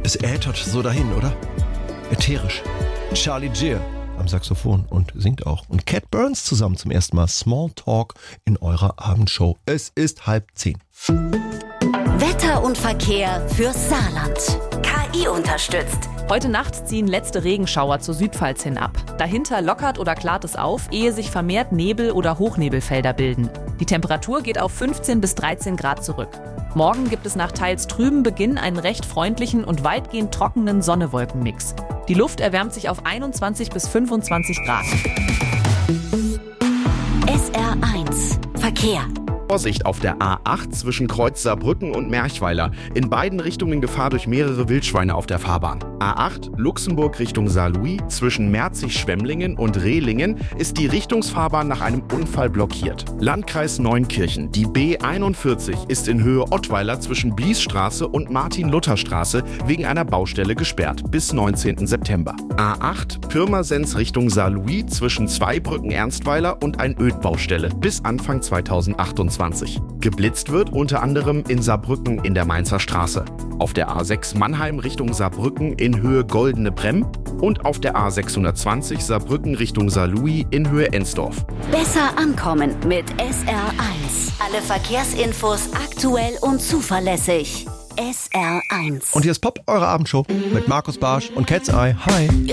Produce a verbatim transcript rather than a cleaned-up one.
Es äthert so dahin, oder? Ätherisch. Charlie Gear am Saxophon und singt auch. Und Cat Burns zusammen zum ersten Mal. Small Talk in eurer Abendshow. Es ist halb zehn. Wetter und Verkehr fürs Saarland. K I unterstützt. Heute Nacht ziehen letzte Regenschauer zur Südpfalz hin ab. Dahinter lockert oder klart es auf, ehe sich vermehrt Nebel- oder Hochnebelfelder bilden. Die Temperatur geht auf fünfzehn bis dreizehn Grad zurück. Morgen gibt es nach teils trübem Beginn einen recht freundlichen und weitgehend trockenen Sonne-Wolken-Mix. Die Luft erwärmt sich auf einundzwanzig bis fünfundzwanzig Grad. S R eins Verkehr. Vorsicht auf der A acht zwischen Kreuz Saarbrücken und Merchweiler. In beiden Richtungen Gefahr durch mehrere Wildschweine auf der Fahrbahn. A acht Luxemburg Richtung Saarlouis zwischen Merzig-Schwemmlingen und Rehlingen ist die Richtungsfahrbahn nach einem Unfall blockiert. Landkreis Neunkirchen. Die B einundvierzig ist in Höhe Ottweiler zwischen Bliesstraße und Martin-Luther-Straße wegen einer Baustelle gesperrt bis neunzehnten September. A acht Pirmasens Richtung Saarlouis zwischen Zweibrücken-Ernstweiler und ein Ödbaustelle bis Anfang zweitausendachtundzwanzig. Geblitzt wird unter anderem in Saarbrücken in der Mainzer Straße, auf der A sechs Mannheim Richtung Saarbrücken in Höhe Goldene Bremm und auf der A sechshundertzwanzig Saarbrücken Richtung Saarlouis in Höhe Ensdorf. Besser ankommen mit S R eins. Alle Verkehrsinfos aktuell und zuverlässig. S R eins. Und hier ist Pop, eure Abendshow mit Markus Barsch und Cat's Eye. Hi.